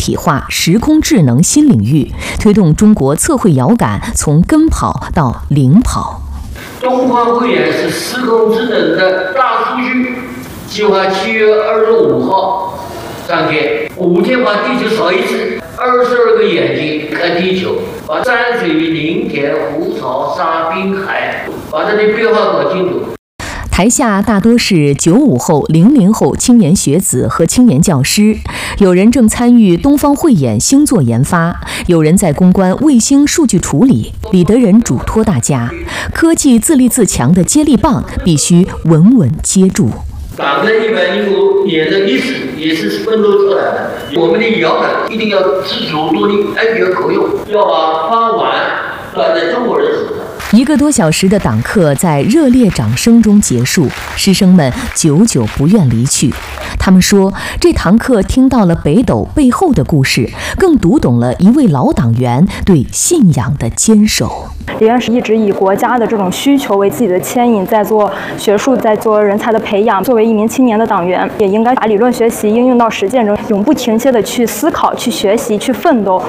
体化时空智能新领域，推动中国测绘遥感从跟跑到领跑。 东方慧眼是时空智能的大数据，计划7月25号展开，5天把地球扫一次，22个眼睛看地球，把山水林田湖草沙滨海，把它的变化搞清楚。 台下大多是95后、00后青年学子和青年教师，有人正参与东方慧眼星座研发，有人在攻关卫星数据处理。李德仁嘱托大家，科技自立自强的接力棒必须稳稳接住。 党的105年的历史也是奋斗出来的，我们的遥感一定要自主独立，安全可用，要把发碗端在中国人手上。 1个多小时的党课在热烈掌声中结束，师生们久久不愿离去。他们说，这堂课听到了北斗背后的故事，更读懂了一位老党员对信仰的坚守。 李院士一直以国家的这种需求为自己的牵引，在做学术，在做人才的培养。作为一名青年的党员，也应该把理论学习应用到实践中，永不停歇地去思考、去学习、去奋斗。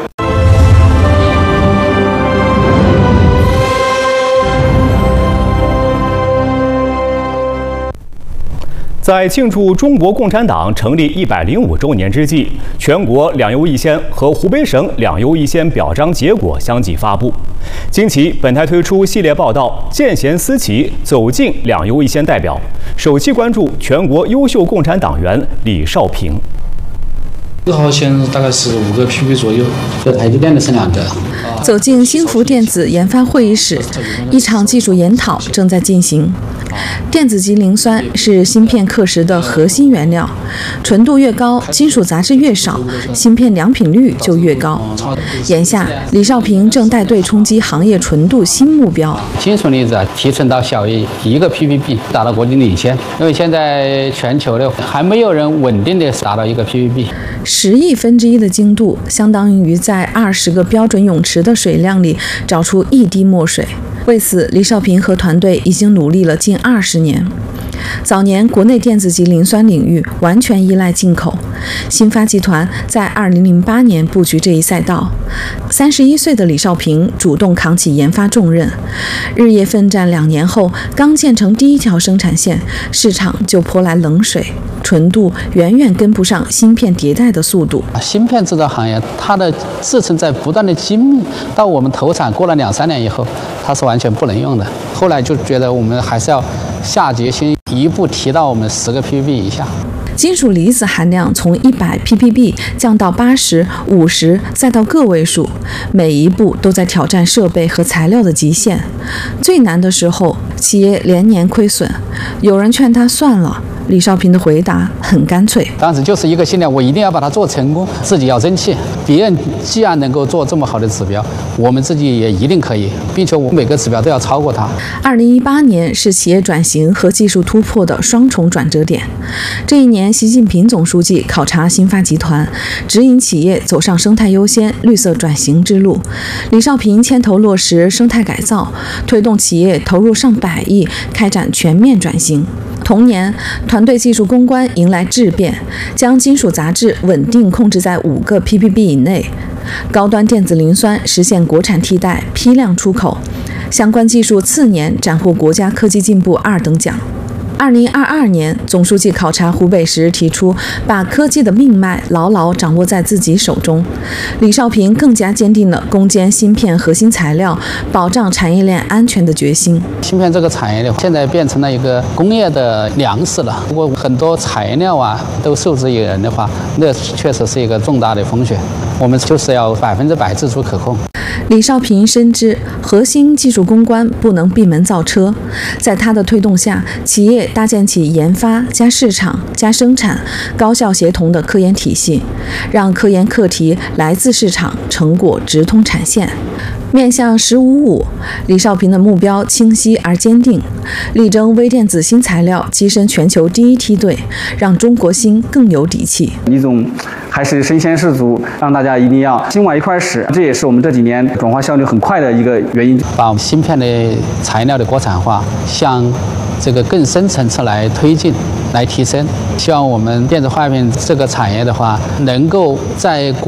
在庆祝中国共产党成立105周年之际，全国两优一先和湖北省两优一先表彰结果相继发布。经其本台推出系列报道《见贤思齐，走进两优一先代表》，首期关注全国优秀共产党员李少平。 1号线大概是5个 PP 左右， 这台积电的是2个。 走进星福电子研发会议室，一场技术研讨正在进行。电子级磷酸是芯片刻蚀的核心原料，纯度越高，金属杂质越少，芯片良品率就越高。眼下，李少平正带队冲击行业纯度新目标。 金属离子提升到小于1个 ppb， 达到国际领先。因为现在全球的还没有人稳定的达到1个 ppb。 10亿分之一的精度，相当于在20个标准泳池的水量里找出1滴墨水。为此，李少平和团队已经努力了近20年。早年国内电子级磷酸领域完全依赖进口，新发集团在2008年布局这一赛道。31岁的李少平主动扛起研发重任，日夜奋战2年后，刚建成第1条生产线，市场就泼来冷水，纯度远远跟不上芯片迭代的速度。 芯片制造行业，它的制程在不断的精密，到我们投产过了2-3年以后，它是完全不能用的。后来就觉得我们还是要下决心一步提到我们10个 ppb 以下。 金属离子含量从100 ppb 降到80、50，再到个位数，每一步都在挑战设备和材料的极限。最难的时候，企业连年亏损，有人劝他算了。李少平的回答很干脆， 当时就是一个信念，我一定要把它做成功，自己要争气。别人既然能够做这么好的指标，我们自己也一定可以，并且我每个指标都要超过它。 2018年是企业转型和技术突破的双重转折点。这一年，习近平总书记考察新发集团，指引企业走上生态优先、绿色转型之路。李少平牵头落实生态改造，推动企业投入上百亿，开展全面转型。同年，团队技术攻关迎来质变，将金属杂质稳定控制在5个 ppb 以内，高端电子磷酸实现国产替代、批量出口，相关技术次年斩获国家科技进步2等奖。2022年，总书记考察湖北时提出，把科技的命脉牢牢掌握在自己手中。李少平更加坚定了攻坚芯片核心材料、保障产业链安全的决心。 芯片这个产业的话，现在变成了一个工业的粮食了。如果很多材料都受制于人的话，那确实是一个重大的风险。我们就是要100%自主可控。 李少平深知核心技术攻关不能闭门造车，在他的推动下，企业搭建起研发加市场加生产高效协同的科研体系，让科研课题来自市场，成果直通产线。面向“15+5”，李少平的目标清晰而坚定，力争微电子新材料跻身全球第1梯队，让中国芯更有底气。 李总还是身先士卒，让大家一定要心往一块使，这也是我们这几年转化效率很快的一个原因。 把芯片的材料的国产化向这个更深层次来推进、来提升，希望我们电子化学品这个产业的话，能够在